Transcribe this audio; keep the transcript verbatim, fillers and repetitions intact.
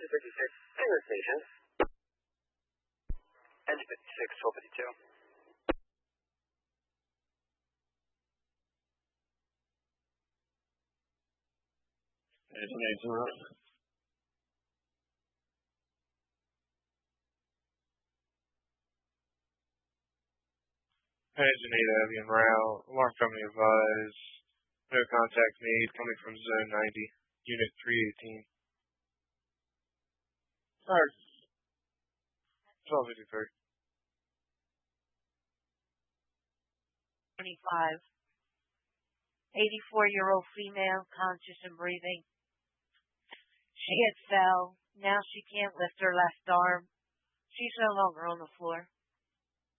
two fifty-six, Taylor Station. Engine fifty-six, twelve fifty-two. Engine eight zero. Engine eight heavy en route. Alarm company advised. No contact made coming from zone ninety. Unit three eighteen. Sorry. twelve fifty-three. twenty-five. eighty-four-year-old female, conscious and breathing. She had fell. Now she can't lift her left arm. She's no longer on the floor.